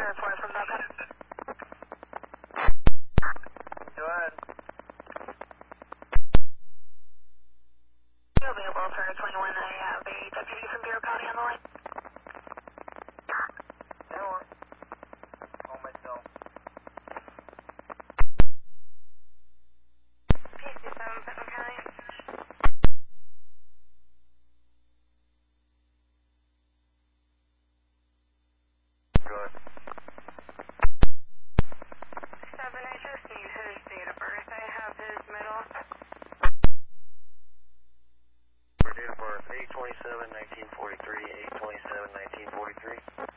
report from Boca. Go ahead. You available for 21? I have a deputy from Bureau County on the line. No. Call myself. PC7, Putnam County. Go ahead. 7, I just need his date of birth. I have his middle. For date of birth, 8/27/1943, 8/27/1943.